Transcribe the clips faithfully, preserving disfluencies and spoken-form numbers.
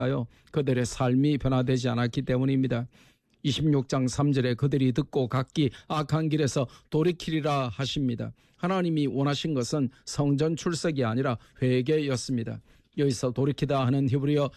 그들의 삶이 변화되지 않았기 때문입니다. 이십육 장 삼 절에 그들이 듣고 각기 악한 길에서 돌이키리라 하십니다. 하나님이 원하신 것은 성전 출석이 아니라 회개였습니다. 여기서 돌이키다 하는 히브리어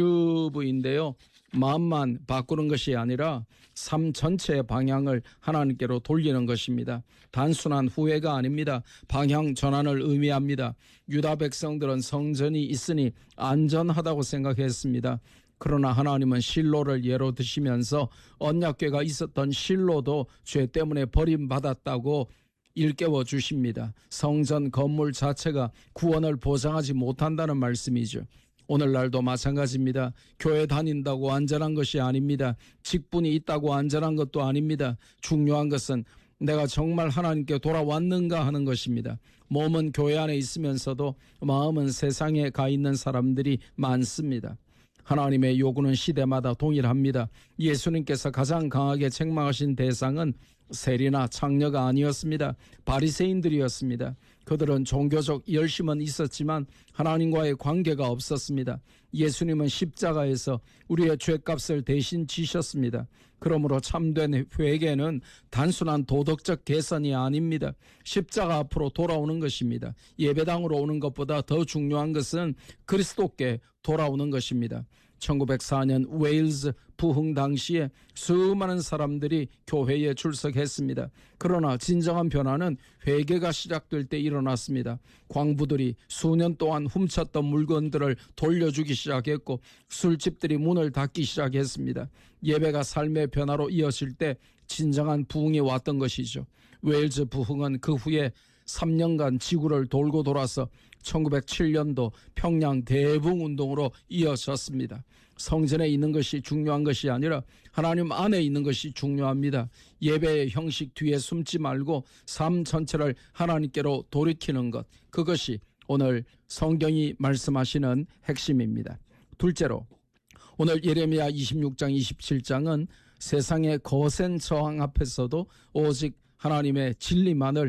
슈브인데요. 마음만 바꾸는 것이 아니라 삶 전체의 방향을 하나님께로 돌리는 것입니다. 단순한 후회가 아닙니다. 방향 전환을 의미합니다. 유다 백성들은 성전이 있으니 안전하다고 생각했습니다. 그러나 하나님은 실로를 예로 드시면서 언약궤가 있었던 실로도 죄 때문에 버림받았다고 일깨워 주십니다. 성전 건물 자체가 구원을 보장하지 못한다는 말씀이죠. 오늘날도 마찬가지입니다. 교회 다닌다고 안전한 것이 아닙니다. 직분이 있다고 안전한 것도 아닙니다. 중요한 것은 내가 정말 하나님께 돌아왔는가 하는 것입니다. 몸은 교회 안에 있으면서도 마음은 세상에 가 있는 사람들이 많습니다. 하나님의 요구는 시대마다 동일합니다. 예수님께서 가장 강하게 책망하신 대상은 세리나 창녀가 아니었습니다. 바리새인들이었습니다. 그들은 종교적 열심은 있었지만 하나님과의 관계가 없었습니다. 예수님은 십자가에서 우리의 죄값을 대신 지셨습니다. 그러므로 참된 회개는 단순한 도덕적 개선이 아닙니다. 십자가 앞으로 돌아오는 것입니다. 예배당으로 오는 것보다 더 중요한 것은 그리스도께 돌아오는 것입니다. 천구백사 년 웨일즈 부흥 당시에 수많은 사람들이 교회에 출석했습니다. 그러나 진정한 변화는 회개가 시작될 때 일어났습니다. 광부들이 수년 동안 훔쳤던 물건들을 돌려주기 시작했고 술집들이 문을 닫기 시작했습니다. 예배가 삶의 변화로 이어질 때 진정한 부흥이 왔던 것이죠. 웨일즈 부흥은 그 후에 삼 년간 지구를 돌고 돌아서 천구백칠 년도 평양 대붕운동으로 이어졌습니다. 성전에 있는 것이 중요한 것이 아니라 하나님 안에 있는 것이 중요합니다. 예배의 형식 뒤에 숨지 말고 삶 전체를 하나님께로 돌이키는 것, 그것이 오늘 성경이 말씀하시는 핵심입니다. 둘째로 오늘 예레미야 이십육 장 이십칠 장은 세상의 거센 저항 앞에서도 오직 하나님의 진리만을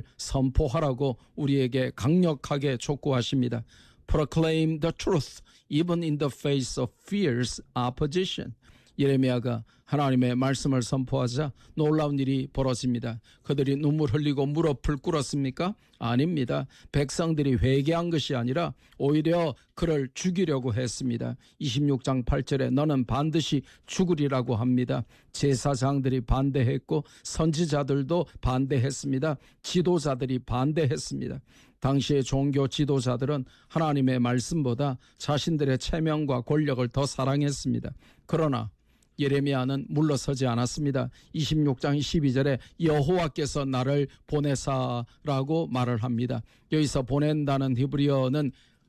선포하라고 우리에게 강력하게 촉구하십니다. Proclaim the truth even in the face of fierce opposition. 예레미야가 하나님의 말씀을 선포하자 놀라운 일이 벌어집니다. 그들이 눈물 흘리고 무릎을 꿇었습니까? 아닙니다. 백성들이 회개한 것이 아니라 오히려 그를 죽이려고 했습니다. 이십육 장 팔 절에 너는 반드시 죽으리라고 합니다. 제사장들이 반대했고 선지자들도 반대했습니다. 지도자들이 반대했습니다. 당시의 종교 지도자들은 하나님의 말씀보다 자신들의 체면과 권력을 더 사랑했습니다. 그러나 예레미야는 물러서지 않았습니다. 이십육 장 십이 절에 여호와께서 나를 보내사라고 말을 합니다. 여기서 보낸다는 히브리어는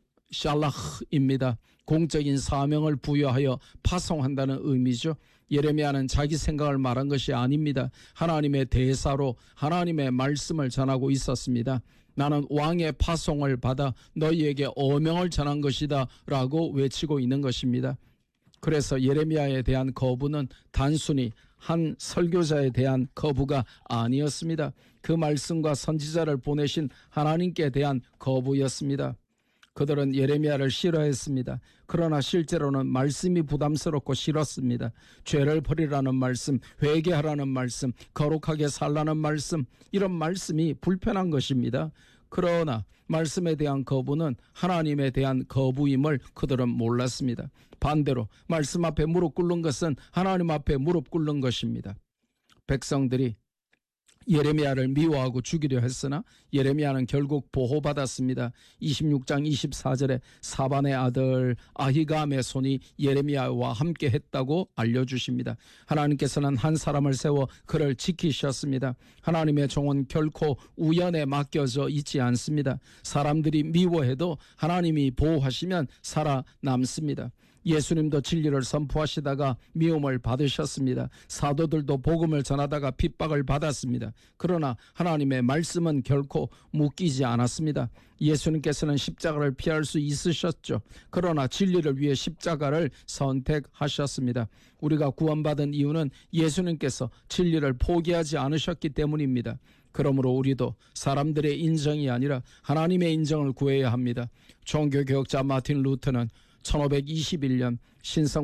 샬라흐입니다. 공적인 사명을 부여하여 파송한다는 의미죠. 예레미야는 자기 생각을 말한 것이 아닙니다. 하나님의 대사로 하나님의 말씀을 전하고 있었습니다. 나는 왕의 파송을 받아 너희에게 어명을 전한 것이다 라고 외치고 있는 것입니다. 그래서 예레미야에 대한 거부는 단순히 한 설교자에 대한 거부가 아니었습니다. 그 말씀과 선지자를 보내신 하나님께 대한 거부였습니다. 그들은 예레미야를 싫어했습니다. 그러나 실제로는 말씀이 부담스럽고 싫었습니다. 죄를 버리라는 말씀, 회개하라는 말씀, 거룩하게 살라는 말씀, 이런 말씀이 불편한 것입니다. 그러나 말씀에 대한 거부는 하나님에 대한 거부임을 그들은 몰랐습니다. 반대로 말씀 앞에 무릎 꿇는 것은 하나님 앞에 무릎 꿇는 것입니다. 백성들이 예레미야를 미워하고 죽이려 했으나 예레미야는 결국 보호받았습니다. 이십육 장 이십사 절에 사반의 아들 아히감의 손이 예레미야와 함께 했다고 알려주십니다. 하나님께서는 한 사람을 세워 그를 지키셨습니다. 하나님의 종은 결코 우연에 맡겨져 있지 않습니다. 사람들이 미워해도 하나님이 보호하시면 살아남습니다. 예수님도 진리를 선포하시다가 미움을 받으셨습니다. 사도들도 복음을 전하다가 핍박을 받았습니다. 그러나 하나님의 말씀은 결코 묶이지 않았습니다. 예수님께서는 십자가를 피할 수 있으셨죠. 그러나 진리를 위해 십자가를 선택하셨습니다. 우리가 구원받은 이유는 예수님께서 진리를 포기하지 않으셨기 때문입니다. 그러므로 우리도 사람들의 인정이 아니라 하나님의 인정을 구해야 합니다. 종교개혁자 마틴 루터는 천오백이십일 년 신성